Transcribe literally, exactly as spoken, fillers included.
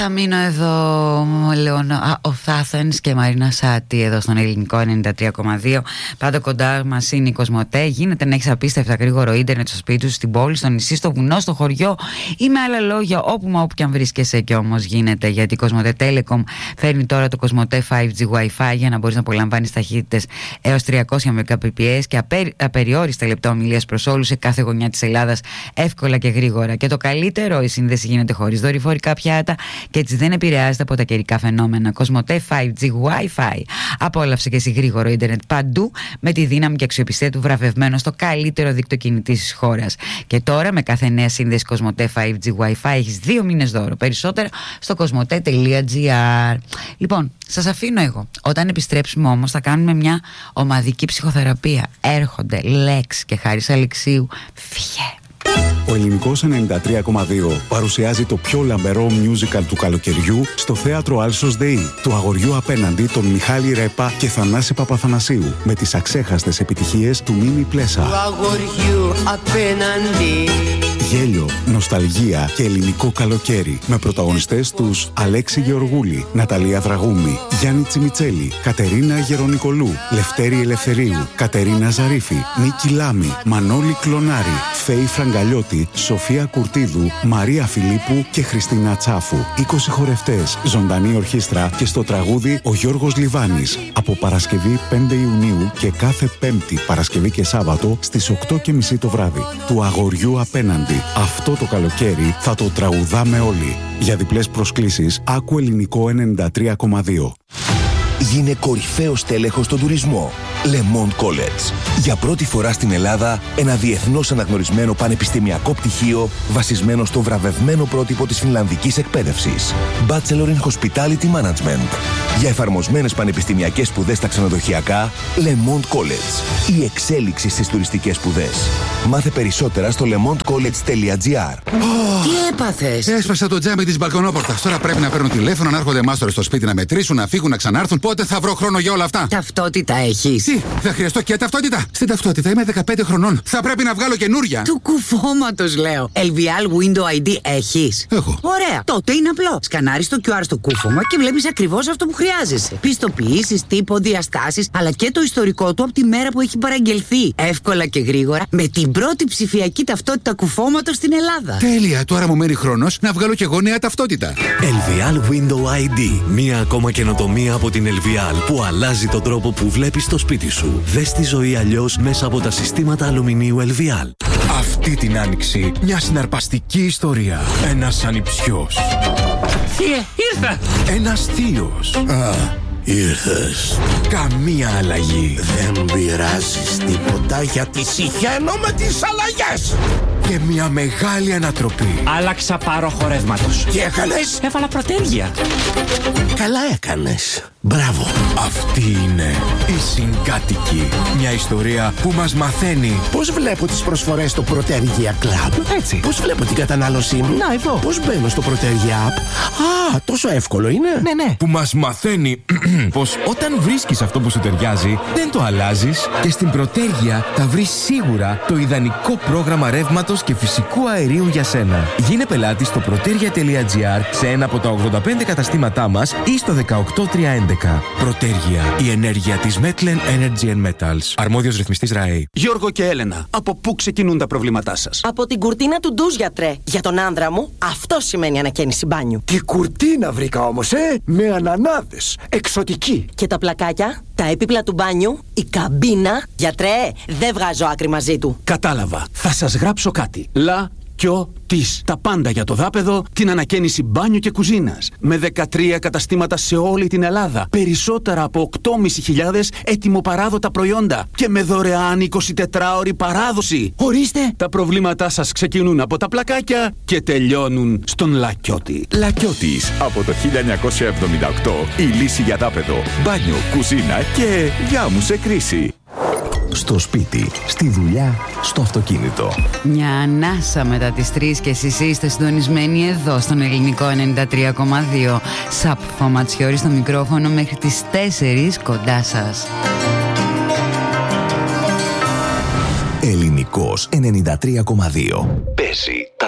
Θα μείνω εδώ, Λεωνά, ο Θάθενς και Μαρίνα Σάτι εδώ στον Ελληνικό ενενήντα τρία κόμμα δύο. Πάντα κοντά μας είναι η Κοσμοτέ. Γίνεται να έχεις απίστευτα γρήγορο ίντερνετ στο σπίτι σου, στην πόλη, στο νησί, στο βουνό, στο χωριό ή με άλλα λόγια όπου μα όπου και αν βρίσκεσαι. Και όμως γίνεται, γιατί η Κοσμοτέ Telecom φέρνει τώρα το Κοσμοτέ φάιβ τζι Wi-Fi για να μπορείς να απολαμβάνεις ταχύτητες έως τριακόσια Mbps και απερι, απεριόριστα λεπτά ομιλίας προς όλους σε κάθε γωνιά της Ελλάδας, εύκολα και γρήγορα. Και το καλύτερο, η σύνδεση γίνεται χωρίς δορυφορικά πιάτα και έτσι δεν επηρεάζεται από τα καιρικά φαινόμενα. Κοσμοτέ φάιβ τζι Wi-Fi. Απόλαυσε και εσύ γρήγορο ίντερνετ παντού με τη δύναμη και αξιοπιστία του, βραβευμένο στο καλύτερο δίκτυο κινητής της χώρας. Και τώρα με κάθε νέα σύνδεση Κοσμοτέ φάιβ τζι Wi-Fi έχεις δύο μήνες δώρο. Περισσότερα στο κοσμοτέ τελεία τζι άρ. Λοιπόν, σας αφήνω εγώ. Όταν επιστρέψουμε όμως θα κάνουμε μια ομαδική ψυχοθεραπεία. Έρχονται Λέξ και Χάρης Αλεξίου. Φιέ. Ο Ελληνικός ενενήντα τρία κόμμα δύο παρουσιάζει το πιο λαμπερό musical του καλοκαιριού στο θέατρο Άλσος ΔΕΗ, του αγοριού απέναντι των Μιχάλη Ρέπα και Θανάση Παπαθανασίου, με τις αξέχαστες επιτυχίες του Μίμη Πλέσα. Του αγοριού απέναντι. Γέλιο, νοσταλγία και ελληνικό καλοκαίρι, με πρωταγωνιστές τους Αλέξη Γεωργούλη, Ναταλία Δραγούμη, Γιάννη Τσιμιτσέλη, Κατερίνα Γερονικολού, Λευτέρη Ελευθερίου, Κατερίνα Ζαρίφη, Νίκη Λάμη, Μανώλη Κλονάρη, Φέη Φραγκαλιώτη, Σοφία Κουρτίδου, Μαρία Φιλίππου και Χριστίνα Τσάφου. είκοσι χορευτές, ζωντανή ορχήστρα και στο τραγούδι ο Γιώργος Λιβάνης. Από Παρασκευή πέντε Ιουνίου και κάθε Πέμπτη, Παρασκευή και Σάββατο στις οκτώ και μισή το βράδυ. Του αγοριού απέναντι. Αυτό το καλοκαίρι θα το τραγουδάμε όλοι. Για διπλές προσκλήσεις, άκου Ελληνικό ενενήντα τρία κόμμα δύο. Γίνε κορυφαίος τέλεχος στον τουρισμό. Le Monde College. Για πρώτη φορά στην Ελλάδα, ένα διεθνώς αναγνωρισμένο πανεπιστημιακό πτυχίο βασισμένο στο βραβευμένο πρότυπο της φινλανδικής εκπαίδευσης. Bachelor in Hospitality Management. Για εφαρμοσμένες πανεπιστημιακές σπουδές στα ξενοδοχειακά, Le Monde College. Η εξέλιξη στις τουριστικές σπουδές. Μάθε περισσότερα στο lemondecollege τελεία τζι άρ. Oh, τι έπαθες? Έσπασα το τζάμι της μπαλκονόπορτας. Τώρα πρέπει να παίρνω τηλέφωνο, να έρχονται μάστορες στο σπίτι να μετρήσουν, να φύγουν, να ξανάρθουν. Πότε θα βρω χρόνο για όλα αυτά? Ταυτότητα έχεις? Τι, θα χρειαστώ και ταυτότητα? Στην ταυτότητα είμαι δεκαπέντε χρονών. Θα πρέπει να βγάλω καινούρια. Του κουφώματος λέω. ελ βι ελ Window άι ντι έχεις? Έχω. Ωραία. Τότε είναι απλό. Σκανάρεις το κιου αρ στο κούφωμα και βλέπεις ακριβώς αυτό που χρειάζεσαι. Πιστοποιήσεις, τύπο, διαστάσεις, αλλά και το ιστορικό του από τη μέρα που έχει παραγγελθεί. Εύκολα και γρήγορα με την πρώτη ψηφιακή ταυτότητα κουφώματος στην Ελλάδα. Τέλεια. Τώρα μου μένει χρόνος να βγάλω κι εγώ νέα ταυτότητα. ελ βι ελ Window άι ντι. Μία ακόμα καινοτομία από την ελ βι ελ που αλλάζει τον τρόπο που βλέπεις το σπίτι σου. Δες τη ζωή αλλιώς μέσα από τα συστήματα αλουμινίου ελ βι ελ. Αυτή την άνοιξη μια συναρπαστική ιστορία. Ένας ανιψιός. Θείε, ήρθα! Ένας θείος. Α, ήρθες. Καμία αλλαγή. Δεν πειράζεις τίποτα γιατί συχαίνω με τις αλλαγές. Και μια μεγάλη ανατροπή. Άλλαξα πάρο χορεύματος. Τι έκανες? Έβαλα πρωτέργεια. Καλά έκανες. Μπράβο. Αυτή είναι η Συγκάτοικη. Μια ιστορία που μας μαθαίνει πώς βλέπω τις προσφορές στο Πρωτέργεια Club. Έτσι. Πώς βλέπω την κατανάλωσή μου. Να, εδώ. Πώς μπαίνω στο Πρωτέργεια App. Α, τόσο εύκολο είναι. Ναι, ναι. Που μας μαθαίνει πως όταν βρίσκεις αυτό που σου ταιριάζει, δεν το αλλάζεις και στην Πρωτέργεια θα βρεις σίγουρα το ιδανικό πρόγραμμα ρεύματος και φυσικού αερίου για σένα. Γίνε πελάτη στο πρωτέργεια τελεία τζι άρ σε ένα από τα ογδόντα πέντε καταστήματά μας ή στο δεκαοκτώ τριακόσια έντεκα. Πρωτέργεια. Η ενέργεια της Metlen Energy and Metals. Αρμόδιος ρυθμιστής ΡΑΕ. Γιώργο και Έλενα, από πού ξεκινούν τα προβλήματά σας? Από την κουρτίνα του ντουζ, γιατρέ. Για τον άνδρα μου, αυτό σημαίνει ανακαίνιση μπάνιου. Τι κουρτίνα βρήκα όμως, ε! Με ανανάδες. Εξωτική. Και τα πλακάκια, τα έπιπλα του μπάνιου, η καμπίνα. Γιατρέ, δεν βγάζω άκρη μαζί του. Κατάλαβα. Θα σας γράψω κάτι. Λα. Της. Τα πάντα για το δάπεδο, την ανακαίνιση μπάνιου και κουζίνας. Με δεκατρία καταστήματα σε όλη την Ελλάδα. Περισσότερα από οκτώ χιλιάδες πεντακόσια έτοιμο-παράδοτα προϊόντα. Και με δωρεάν εικοσιτετράωρη παράδοση. Ορίστε! Τα προβλήματά σας ξεκινούν από τα πλακάκια και τελειώνουν στον Λακιώτη. Λακιώτης. Από το χίλια εννιακόσια εβδομήντα οκτώ η λύση για δάπεδο, μπάνιο, κουζίνα και γάμου σε κρίση. Στο σπίτι, στη δουλειά, στο αυτοκίνητο. Μια ανάσα μετά τις τρεις και εσείς είστε συντονισμένοι εδώ στον Ελληνικό ενενήντα τρία κόμμα δύο. Σαπ Φωματσιώρη στο μικρόφωνο μέχρι τις τέσσερις κοντά σας. Ελληνικός ενενήντα τρία κόμμα δύο. Παίζει